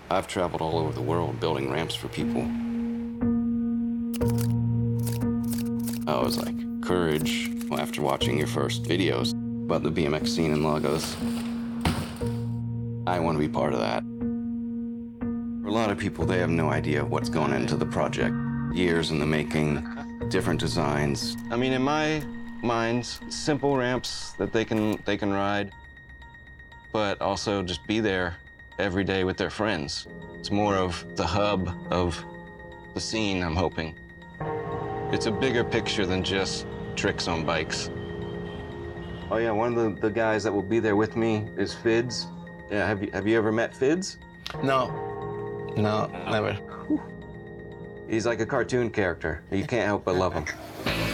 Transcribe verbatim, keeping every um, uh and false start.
I've traveled all over the world building ramps for people. I was like, courage, well, after watching your first videos about the B M X scene in Lagos. I want to be part of that. For a lot of people, they have no idea what's going into the project. Years in the making, different designs. I mean, in my mind, simple ramps that they can, they can ride, but also just be there every day with their friends. It's more of the hub of the scene, I'm hoping. It's a bigger picture than just tricks on bikes. Oh yeah, one of the, the guys that will be there with me is Fids. Yeah, have you, have you ever met Fids? No, no, never. He's like a cartoon character. You can't help but love him.